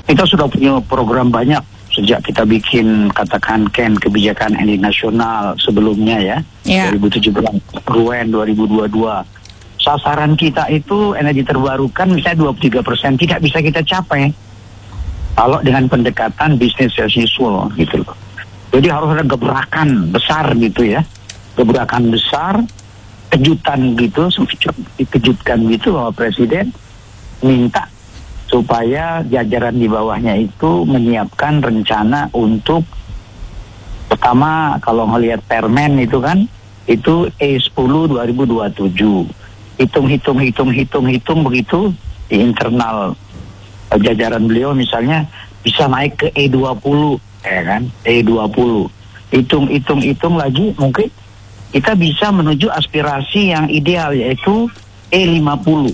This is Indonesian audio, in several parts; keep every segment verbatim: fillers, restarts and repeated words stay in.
Kita sudah punya program banyak sejak kita bikin katakan Ken kebijakan energi nasional sebelumnya ya, yeah. dua ribu tujuh belas, Ruen dua ribu dua puluh dua. Sasaran kita itu energi terbarukan misalnya dua puluh tiga persen tidak bisa kita capai kalau dengan pendekatan business as usual gitu loh. Jadi harus ada gebrakan besar gitu ya, gebrakan besar, kejutan gitu, dikejutkan gitu bahwa Presiden minta supaya jajaran di bawahnya itu menyiapkan rencana untuk pertama kalau ngelihat permen itu kan itu E sepuluh dua ribu dua puluh tujuh hitung-hitung hitung-hitung hitung begitu di internal jajaran beliau misalnya bisa naik ke E dua puluh ya kan E dua puluh hitung-hitung hitung lagi mungkin kita bisa menuju aspirasi yang ideal yaitu E lima puluh.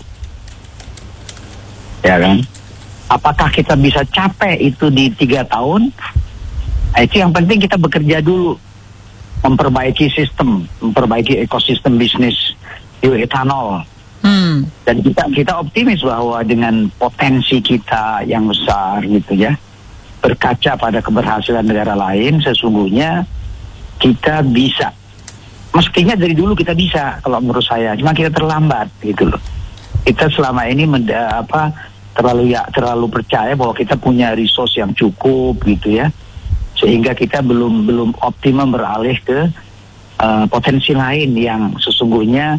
Ya kan? Apakah kita bisa capai itu di tiga tahun? Nah, itu yang penting kita bekerja dulu, memperbaiki sistem, memperbaiki ekosistem bisnis bioetanol. Hmm. Dan kita kita optimis bahwa dengan potensi kita yang besar gitu ya, berkaca pada keberhasilan negara lain, sesungguhnya kita bisa. Mestinya dari dulu kita bisa, kalau menurut saya. Cuma kita terlambat gitu loh. Kita selama ini menda, apa terlalu ya terlalu percaya bahwa kita punya resource yang cukup gitu ya, sehingga kita belum belum optimum beralih ke uh, potensi lain yang sesungguhnya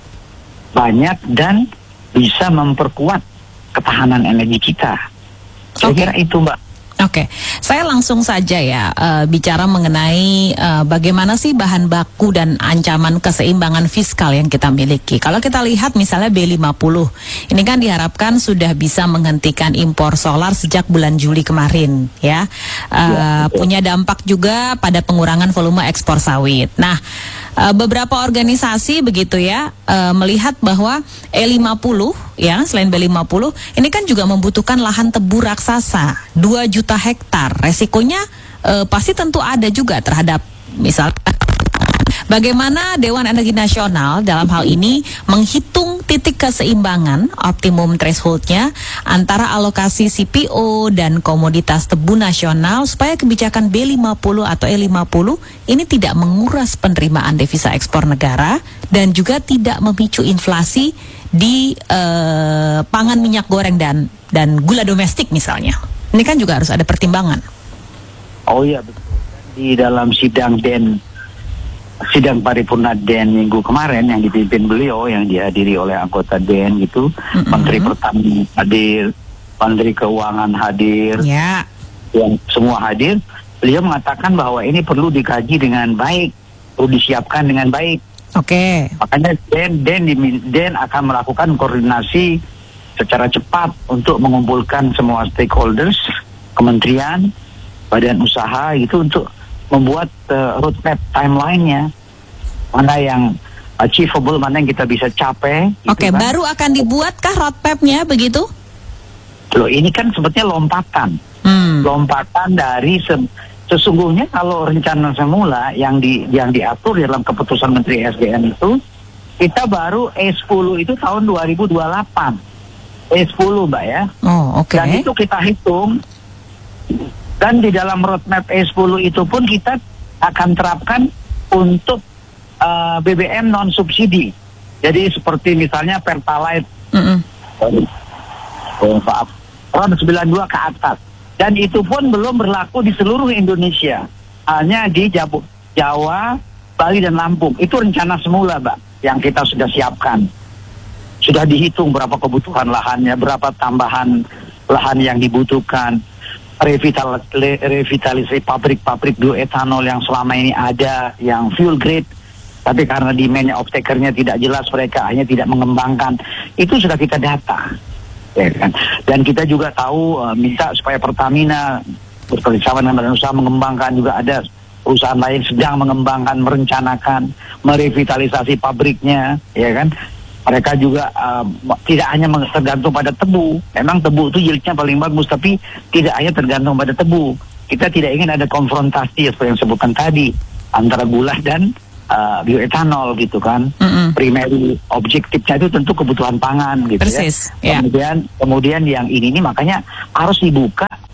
banyak dan bisa memperkuat ketahanan energi kita. Saya okay. kira itu Mbak. Oke, okay. Saya langsung saja ya uh, bicara mengenai uh, bagaimana sih bahan baku dan ancaman keseimbangan fiskal yang kita miliki. Kalau kita lihat misalnya B lima puluh, ini kan diharapkan sudah bisa menghentikan impor solar sejak bulan Juli kemarin, ya. Uh, ya punya dampak juga pada pengurangan volume ekspor sawit. Nah, uh, beberapa organisasi begitu ya uh, melihat bahwa E lima puluh ya selain B lima puluh ini kan juga membutuhkan lahan tebu raksasa dua juta hektar. Resikonya uh, pasti tentu ada juga terhadap misalnya bagaimana Dewan Energi Nasional dalam hal ini menghitung titik keseimbangan optimum thresholdnya antara alokasi C P O dan komoditas tebu nasional supaya kebijakan B lima puluh atau E lima puluh ini tidak menguras penerimaan devisa ekspor negara dan juga tidak memicu inflasi di uh, pangan minyak goreng dan dan gula domestik misalnya. Ini kan juga harus ada pertimbangan. Oh iya betul. Di dalam sidang D E N sidang paripurna D E N minggu kemarin yang dipimpin beliau, yang dihadiri oleh anggota D E N gitu, mm-hmm. Menteri Pertanian hadir, Menteri Keuangan hadir, yeah. yang semua hadir. Beliau mengatakan bahwa ini perlu dikaji dengan baik, perlu disiapkan dengan baik. Oke. Okay. Makanya D E N, D E N, D E N akan melakukan koordinasi secara cepat untuk mengumpulkan semua stakeholders, kementerian, badan usaha itu untuk membuat uh, roadmap timeline-nya, mana yang achievable, mana yang kita bisa capai. Gitu. Oke, kan? Baru akan dibuatkah roadmap-nya begitu? Loh, ini kan sebetulnya lompatan, hmm. lompatan dari se sesungguhnya kalau rencana semula yang di yang diatur dalam keputusan Menteri S D M itu, kita baru E sepuluh itu tahun dua ribu dua puluh delapan, E sepuluh Mbak ya. Oh, oke. Okay. Dan itu kita hitung. Dan di dalam roadmap E sepuluh itu pun kita akan terapkan untuk uh, B B M non subsidi. Jadi seperti misalnya Pertalite, mm-hmm. oh, maaf, ron sembilan puluh dua ke atas. Dan itu pun belum berlaku di seluruh Indonesia, hanya di Jabu, Jawa, Bali dan Lampung. Itu rencana semula, Mbak, yang kita sudah siapkan. Sudah dihitung berapa kebutuhan lahannya, berapa tambahan lahan yang dibutuhkan. Revital, revitalisasi pabrik-pabrik bioetanol yang selama ini ada, yang fuel grade, tapi karena demand-nya off-taker-nya tidak jelas, mereka hanya tidak mengembangkan. Itu sudah kita data, ya kan? Dan kita juga tahu uh, minta supaya Pertamina bekerjasama dengan badan usaha mengembangkan, juga ada perusahaan lain sedang mengembangkan, merencanakan, merevitalisasi pabriknya, ya kan? Mereka juga uh, tidak hanya tergantung pada tebu. Memang tebu itu yieldnya paling bagus, tapi tidak hanya tergantung pada tebu. Kita tidak ingin ada konfrontasi seperti yang disebutkan tadi antara gula dan uh, bioetanol gitu kan. Mm-hmm. Primary objektifnya itu tentu kebutuhan pangan gitu. Persis, ya. Yeah. Kemudian kemudian yang ini nih makanya harus dibuka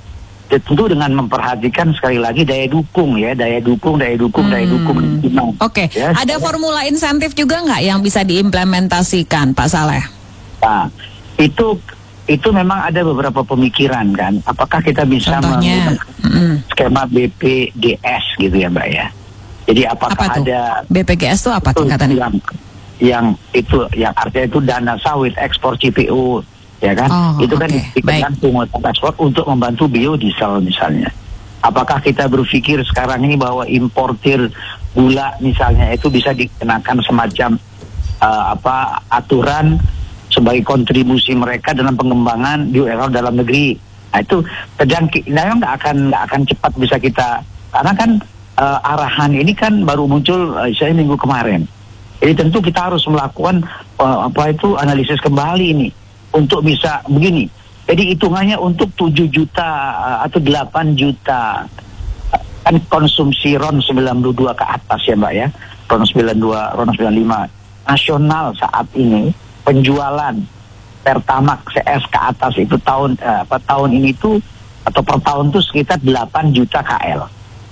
tentu dengan memperhatikan sekali lagi daya dukung ya, daya dukung, daya dukung, hmm. daya dukung. Oke, okay. ya, ada formula insentif juga nggak yang bisa diimplementasikan, Pak Saleh? Nah, itu itu memang ada beberapa pemikiran kan. Apakah kita bisa menggunakan mm. skema B P G S gitu ya, Mbak ya? Jadi apakah apa ada B P G S itu apa tingkatannya? Yang, yang itu yang artinya itu dana sawit ekspor C P O ya kan? Oh, itu kan okay. diberikan pungutan ekspor untuk membantu biodiesel misalnya. Apakah kita berpikir sekarang ini bahwa importir gula misalnya itu bisa dikenakan semacam uh, apa aturan sebagai kontribusi mereka dalam pengembangan bioetanol dalam negeri? Nah itu sedang memang nggak akan nggak akan cepat bisa kita, karena kan uh, arahan ini kan baru muncul uh, saya minggu kemarin. Jadi tentu kita harus melakukan uh, apa itu analisis kembali ini untuk bisa begini. Jadi hitungannya untuk tujuh juta uh, atau delapan juta uh, kan konsumsi RON sembilan puluh dua ke atas ya Mbak ya, RON sembilan puluh dua, RON sembilan puluh lima nasional saat ini. Penjualan Pertamax C S ke atas itu tahun eh, apa tahun ini tuh atau per tahun tuh sekitar delapan juta K L.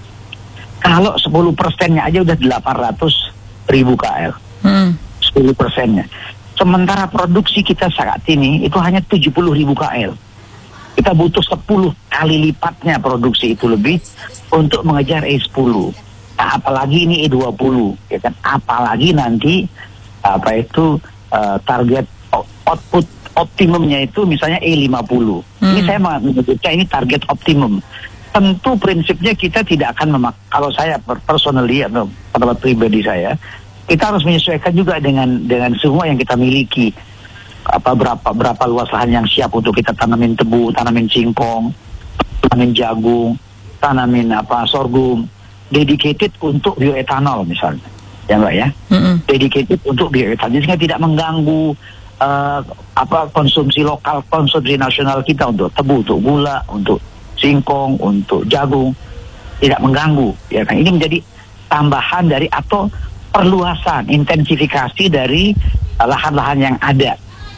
Kalau sepuluh persennya aja udah delapan ratus ribu K L. Hmm. sepuluh persennya. Sementara produksi kita saat ini itu hanya tujuh puluh ribu K L. Kita butuh sepuluh kali lipatnya produksi itu lebih untuk mengejar E sepuluh. Nah, apalagi ini E dua puluh, ya kan? Apalagi nanti apa itu Uh, target output optimumnya itu misalnya E lima puluh. Hmm. Ini saya menyebutnya ini target optimum. Tentu prinsipnya kita tidak akan memak. Kalau saya personally atau pendapat pribadi saya, kita harus menyesuaikan juga dengan dengan semua yang kita miliki. Apa berapa berapa luas lahan yang siap untuk kita tanamin tebu, tanamin singkong, tanamin jagung, tanamin apa sorghum, dedicated untuk bioetanol misalnya. Ya Mbak ya, mm-hmm. dedicated untuk bioetanol sehingga tidak mengganggu uh, apa konsumsi lokal, konsumsi nasional kita untuk tebu, untuk gula, untuk singkong, untuk jagung, tidak mengganggu. Ya kan, ini menjadi tambahan dari atau perluasan, intensifikasi dari uh, lahan-lahan yang ada.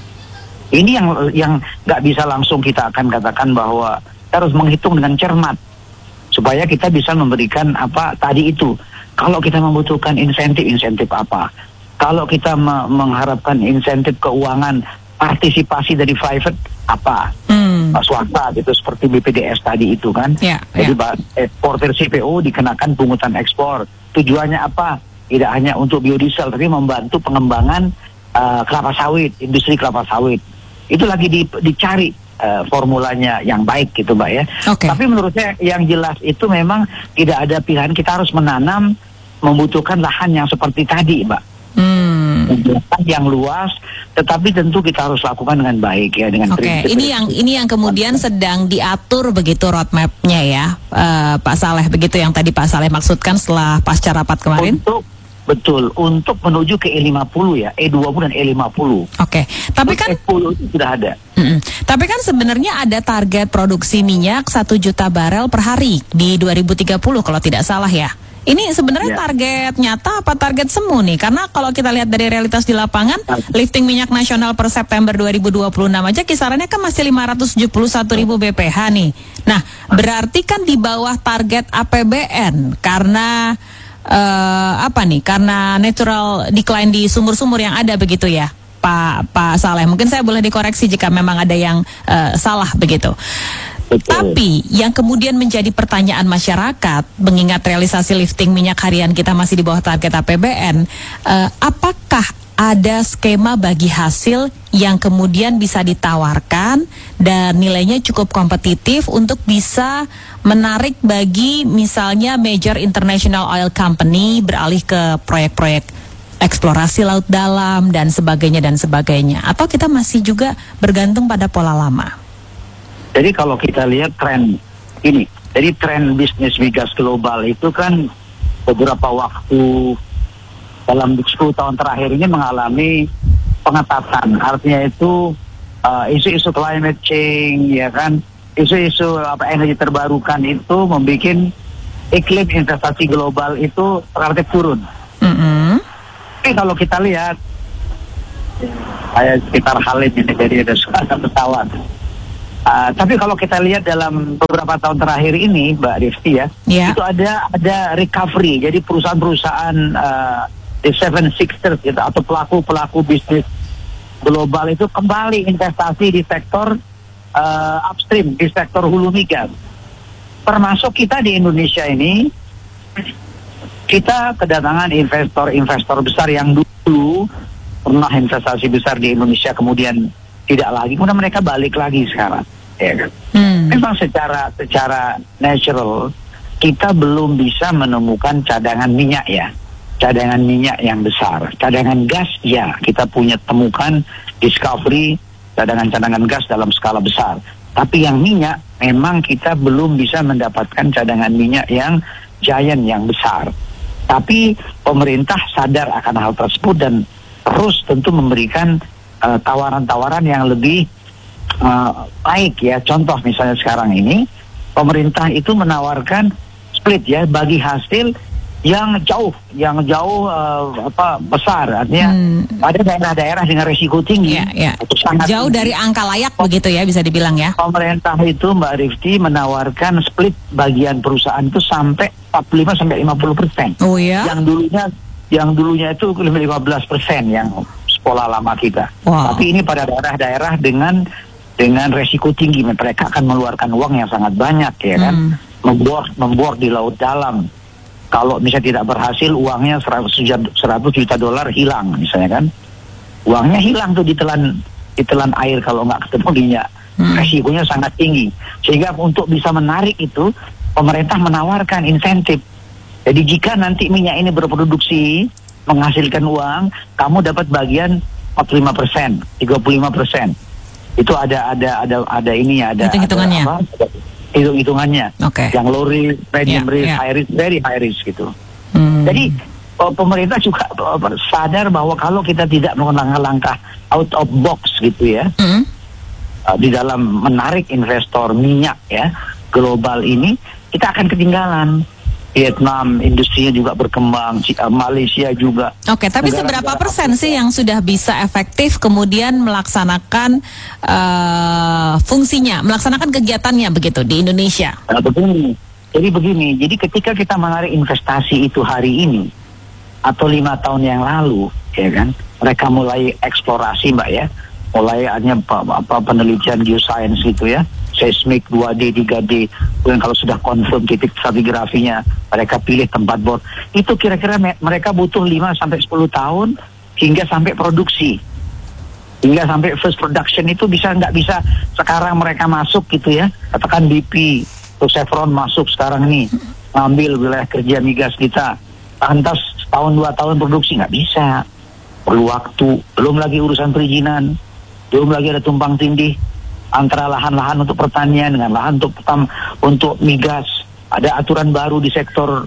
Ini yang yang nggak bisa langsung kita akan katakan bahwa kita harus menghitung dengan cermat supaya kita bisa memberikan apa tadi itu. Kalau kita membutuhkan insentif-insentif apa? Kalau kita me- mengharapkan insentif keuangan partisipasi dari private apa? Hmm. Swasta gitu seperti B P D S tadi itu kan. Yeah, Jadi yeah. eksportir C P O dikenakan pungutan ekspor. Tujuannya apa? Tidak hanya untuk biodiesel tapi membantu pengembangan uh, kelapa sawit, industri kelapa sawit. Itu lagi di, dicari uh, formulanya yang baik gitu Mbak ya. Okay. Tapi menurut saya yang jelas itu memang tidak ada pilihan, kita harus menanam membutuhkan lahan yang seperti tadi, Mbak. Hmm. Lahan yang luas, tetapi tentu kita harus lakukan dengan baik ya, dengan. Oke, okay. ini yang ini yang kemudian sedang diatur begitu roadmap-nya ya, uh, Pak Saleh, begitu yang tadi Pak Saleh maksudkan setelah pasca rapat kemarin. Untuk betul, untuk menuju ke E lima puluh ya, E dua puluh dan E lima puluh. Oke, okay. Tapi kan E sepuluh itu sudah ada. Mm-mm. Tapi kan sebenarnya ada target produksi minyak satu juta barel per hari di dua ribu tiga puluh kalau tidak salah ya. Ini sebenarnya ya. Target nyata apa target semu nih? Karena kalau kita lihat dari realitas di lapangan, lifting minyak nasional per September dua ribu dua puluh enam aja kisarannya kan masih lima ratus tujuh puluh satu ribu B P H nih. Nah, berarti kan di bawah target A P B N karena uh, apa nih? Karena natural decline di sumur-sumur yang ada begitu ya, Pak Pak Saleh. Mungkin saya boleh dikoreksi jika memang ada yang uh, salah begitu. Betul. Tapi yang kemudian menjadi pertanyaan masyarakat, mengingat realisasi lifting minyak harian kita masih di bawah target A P B N, uh, apakah ada skema bagi hasil yang kemudian bisa ditawarkan dan nilainya cukup kompetitif untuk bisa menarik bagi misalnya major international oil company beralih ke proyek-proyek eksplorasi laut dalam dan sebagainya dan sebagainya, atau kita masih juga bergantung pada pola lama? Jadi kalau kita lihat tren ini, jadi tren bisnis migas global itu kan beberapa waktu dalam sepuluh tahun terakhir ini mengalami pengetatan. Artinya itu uh, isu-isu climate change, ya kan, isu-isu apa energi terbarukan itu membuat iklim investasi global itu relatif turun. Mm-hmm. Tapi kalau kita lihat, saya sekitar Halim ini, jadi ada suara pesawat. Uh, tapi kalau kita lihat dalam beberapa tahun terakhir ini, Mbak Rifti ya, yeah. itu ada ada recovery. Jadi perusahaan-perusahaan uh, the Seven Sixers gitu, atau pelaku-pelaku bisnis global itu kembali investasi di sektor uh, upstream, di sektor hulu migas. Termasuk kita di Indonesia ini, kita kedatangan investor-investor besar yang dulu pernah investasi besar di Indonesia, kemudian tidak lagi, kemudian mereka balik lagi sekarang. Ya kan? Hmm. Memang secara secara natural kita belum bisa menemukan cadangan minyak ya, cadangan minyak yang besar. Cadangan gas ya kita punya temukan discovery cadangan-cadangan gas dalam skala besar. Tapi yang minyak memang kita belum bisa mendapatkan cadangan minyak yang giant, yang besar. Tapi pemerintah sadar akan hal tersebut dan terus tentu memberikan uh, tawaran-tawaran yang lebih Uh, baik ya. Contoh misalnya sekarang ini pemerintah itu menawarkan split ya, bagi hasil yang jauh, yang jauh uh, apa besar, artinya hmm. ada daerah-daerah dengan risiko tinggi, ya, ya. Itu sangat jauh tinggi. Dari angka layak begitu ya, bisa dibilang ya. Pemerintah itu Mbak Rifti menawarkan split bagian perusahaan itu sampai empat puluh lima sampai lima puluh persen. Oh ya. Yang dulunya yang dulunya itu lima belas persen yang sekolah lama kita. Wow. Tapi ini pada daerah-daerah dengan dengan resiko tinggi, mereka akan mengeluarkan uang yang sangat banyak ya kan, hmm. membor membor di laut dalam. Kalau misalnya tidak berhasil, uangnya seratus juta dolar hilang misalnya kan, uangnya hilang tuh ditelan ditelan air kalau nggak ketemu minyak. Hmm. Resikonya sangat tinggi, sehingga untuk bisa menarik itu pemerintah menawarkan insentif. Jadi jika nanti minyak ini berproduksi menghasilkan uang, kamu dapat bagian empat puluh lima persen, tiga puluh lima persen. Itu ada ada ada ada ini ya, ada hitung-hitungannya. Hitung-hitungannya. Okay. Yang low risk, medium yeah, risk, yeah. high risk, very high risk gitu. Hmm. Jadi uh, pemerintah juga uh, sadar bahwa kalau kita tidak melakukan langkah out of box gitu ya, hmm. uh, di dalam menarik investor minyak ya global ini, kita akan ketinggalan. Vietnam industrinya juga berkembang, Malaysia juga. Oke, tapi seberapa persen sih yang sudah bisa efektif kemudian melaksanakan uh, fungsinya, melaksanakan kegiatannya begitu di Indonesia? Nah, begini, jadi begini, jadi ketika kita menarik investasi itu hari ini atau lima tahun yang lalu, ya kan, mereka mulai eksplorasi mbak ya, mulai hanya apa penelitian geoscience gitu ya. Seismik dua D, tiga D, dan kalau sudah confirm titik stratigrafinya, mereka pilih tempat bor. Itu kira-kira me- mereka butuh lima sampai sepuluh tahun hingga sampai produksi. Hingga sampai first production itu bisa nggak bisa sekarang mereka masuk gitu ya. Katakan B P, atau Chevron masuk sekarang ini, ngambil wilayah kerja migas kita. Lantas setahun dua tahun produksi, nggak bisa. Perlu waktu, belum lagi urusan perizinan, belum lagi ada tumpang tindih antara lahan-lahan untuk pertanian dengan lahan untuk petam, untuk migas. Ada aturan baru di sektor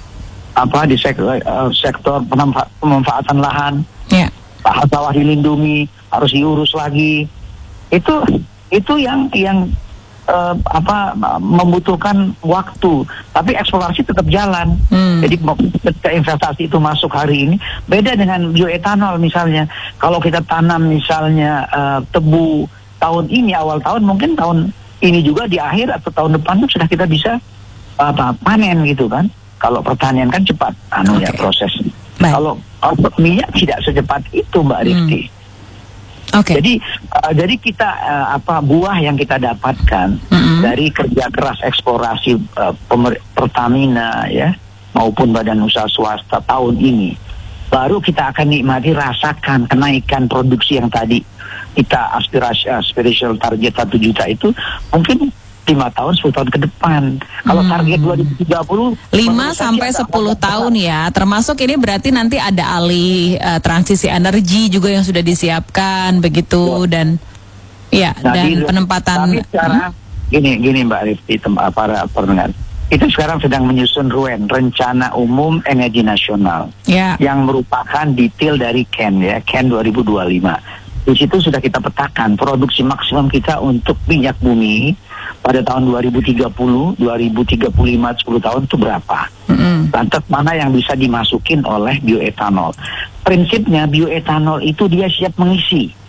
apa di sektor, uh, sektor pemanfa- pemanfaatan lahan. Yeah. Lahan sawah dilindungi harus diurus lagi. Itu itu yang yang uh, apa membutuhkan waktu. Tapi eksplorasi tetap jalan. Hmm. Jadi ketika investasi itu masuk hari ini, beda dengan bioetanol misalnya. Kalau kita tanam misalnya uh, tebu tahun ini, awal tahun, mungkin tahun ini juga di akhir atau tahun depan tuh sudah kita bisa apa panen gitu kan. Kalau pertanian kan cepat anu okay. ya prosesnya. Kalau minyak tidak secepat itu Mbak Rifti. Hmm. Okay. Jadi uh, jadi kita uh, apa buah yang kita dapatkan mm-hmm. dari kerja keras eksplorasi uh, pemer- Pertamina ya maupun badan usaha swasta tahun ini, baru kita akan nikmati rasakan kenaikan produksi yang tadi kita aspirasi aspirational target satu juta itu mungkin lima tahun sepuluh tahun ke depan. Kalau hmm. target dua ribu tiga puluh lima sampai sepuluh tahun ya. Termasuk ini berarti nanti ada alih uh, transisi energi juga yang sudah disiapkan begitu ya. dan ya nah, dan di, penempatan tapi sekarang hmm? gini gini Mbak Rifti tempat para pendengar. Itu sekarang sedang menyusun R U E N, Rencana Umum Energi Nasional, ya. yang merupakan detail dari C A N ya, C A N dua ribu dua puluh lima. Di situ sudah kita petakan produksi maksimum kita untuk minyak bumi pada tahun dua ribu tiga puluh, dua ribu tiga puluh lima, sepuluh tahun itu berapa. Mm-hmm. Lantas mana yang bisa dimasukin oleh bioetanol. Prinsipnya bioetanol itu dia siap mengisi.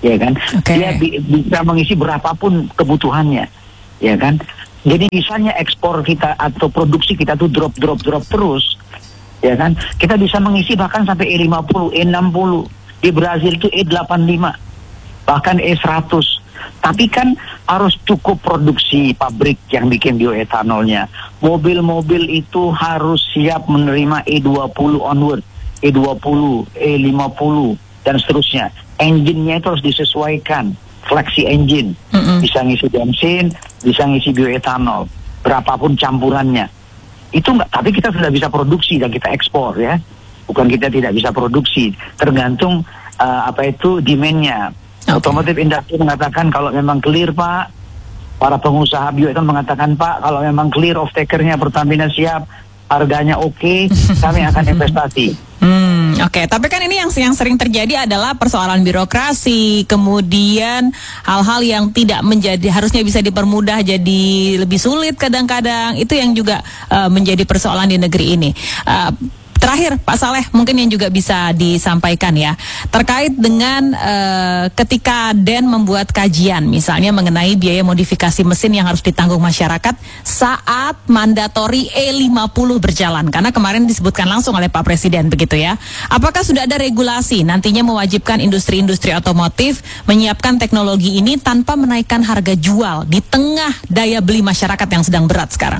ya kan? Okay. Dia bi- bisa mengisi berapapun kebutuhannya, ya kan? Jadi misalnya ekspor kita atau produksi kita tuh drop drop drop terus, ya kan? Kita bisa mengisi bahkan sampai E lima puluh, E enam puluh. Di Brazil itu E delapan puluh lima, bahkan E seratus. Tapi kan harus cukup produksi pabrik yang bikin bioetanolnya. Mobil-mobil itu harus siap menerima E dua puluh onward, E dua puluh, E lima puluh, dan seterusnya. Engine-nya itu harus disesuaikan. Flexi engine. Mm-hmm. Bisa ngisi bensin, bisa ngisi bioetanol. Berapapun campurannya. Itu enggak, tapi kita sudah bisa produksi dan kita ekspor ya. Bukan kita tidak bisa produksi. Tergantung uh, apa itu demand-nya. Okay. Otomotif industri mengatakan kalau memang clear Pak, para pengusaha bioetanol mengatakan Pak, kalau memang clear off takernya Pertamina siap, harganya oke, okay, kami akan investasi. Hmm, oke. Okay. Tapi kan ini yang yang sering terjadi adalah persoalan birokrasi, kemudian hal-hal yang tidak menjadi harusnya bisa dipermudah jadi lebih sulit kadang-kadang. Itu yang juga uh, menjadi persoalan di negeri ini. Uh, Terakhir, Pak Saleh, mungkin yang juga bisa disampaikan ya, terkait dengan uh, ketika D E N membuat kajian, misalnya mengenai biaya modifikasi mesin yang harus ditanggung masyarakat saat mandatori E lima puluh berjalan, karena kemarin disebutkan langsung oleh Pak Presiden begitu ya. Apakah sudah ada regulasi nantinya mewajibkan industri-industri otomotif menyiapkan teknologi ini tanpa menaikkan harga jual di tengah daya beli masyarakat yang sedang berat sekarang?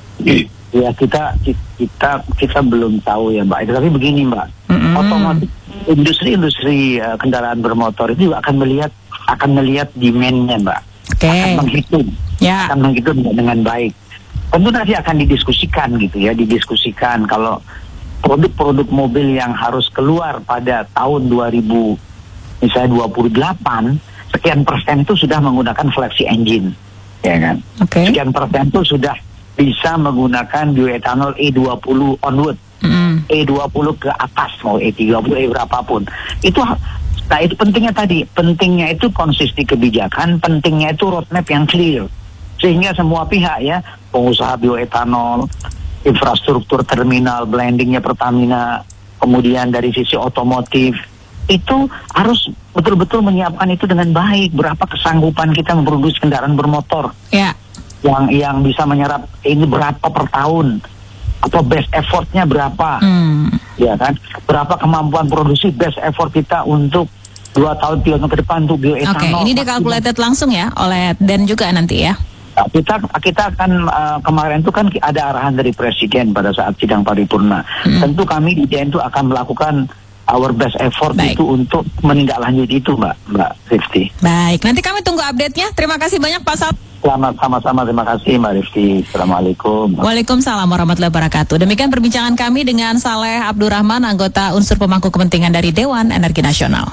Ya kita kita kita belum tahu ya Mbak. Tapi begini Mbak, mm-hmm. otomotif industri-industri uh, kendaraan bermotor itu akan melihat akan melihat demand-nya Mbak, okay. akan menghitung, yeah. akan menghitung dengan baik. Tentu nanti akan didiskusikan gitu ya, didiskusikan kalau produk-produk mobil yang harus keluar pada tahun dua ribu misalnya dua puluh delapan sekian persen itu sudah menggunakan flexi engine, ya kan? Okay. Sekian persen itu sudah bisa menggunakan bioetanol E dua puluh onward, mm. E dua puluh ke atas, mau E tiga puluh, E berapapun. Itu, nah itu pentingnya tadi, pentingnya itu konsistensi kebijakan, pentingnya itu roadmap yang clear. Sehingga semua pihak ya, pengusaha bioetanol, infrastruktur terminal, blendingnya Pertamina, kemudian dari sisi otomotif, itu harus betul-betul menyiapkan itu dengan baik. Berapa kesanggupan kita memproduksi kendaraan bermotor. Ya. Yeah. yang yang bisa menyerap ini berapa per tahun atau best effortnya berapa, hmm. ya kan, berapa kemampuan produksi best effort kita untuk dua tahun tiga tahun ke depan untuk bioetanol. Oke, okay, ini dikalkulated langsung ya oleh D E N juga nanti ya. Nah, kita kita akan uh, kemarin itu kan ada arahan dari Presiden pada saat sidang paripurna. Hmm. Tentu kami di D E N itu akan melakukan our best effort. Baik. Itu untuk menindaklanjuti itu Mbak Mbak Rifti. Baik, nanti kami tunggu update-nya. Terima kasih banyak Pak Sal. Selamat sama-sama, terima kasih Mbak Rifki. Assalamualaikum. Waalaikumsalam warahmatullahi wabarakatuh. Demikian perbincangan kami dengan Saleh Abdurrahman, anggota unsur pemangku kepentingan dari Dewan Energi Nasional.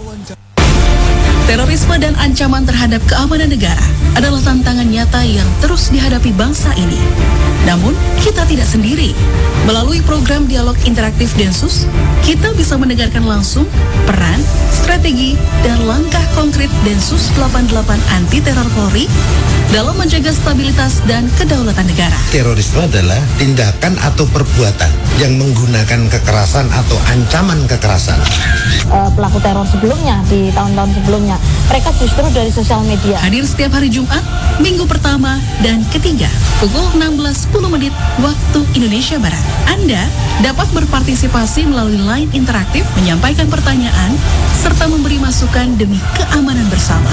Terorisme dan ancaman terhadap keamanan negara adalah tantangan nyata yang terus dihadapi bangsa ini. Namun, kita tidak sendiri. Melalui program dialog interaktif Densus, kita bisa mendengarkan langsung peran, strategi, dan langkah konkret Densus delapan puluh delapan anti teror Polri dalam menjaga stabilitas dan kedaulatan negara. Terorisme adalah tindakan atau perbuatan yang menggunakan kekerasan atau ancaman kekerasan. Uh, pelaku teror sebelumnya, di tahun-tahun sebelumnya, mereka justru dari sosial media. Hadir setiap hari Jumat, minggu pertama dan ketiga, pukul enam belas sepuluh menit waktu Indonesia Barat. Anda dapat berpartisipasi melalui line interaktif, menyampaikan pertanyaan, serta memberi masukan demi keamanan bersama.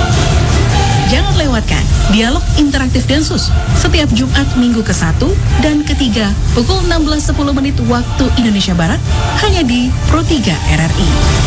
Jangan lewatkan dialog interaktif Densus setiap Jumat minggu ke satu dan ketiga pukul enam belas sepuluh menit waktu Indonesia Barat hanya di Pro tiga R R I.